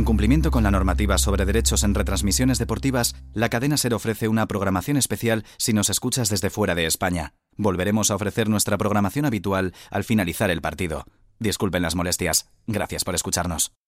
cumplimiento con la normativa sobre derechos en retransmisiones deportivas, la cadena SER ofrece una programación especial si nos escuchas desde fuera de España. Volveremos a ofrecer nuestra programación habitual al finalizar el partido. Disculpen las molestias. Gracias por escucharnos.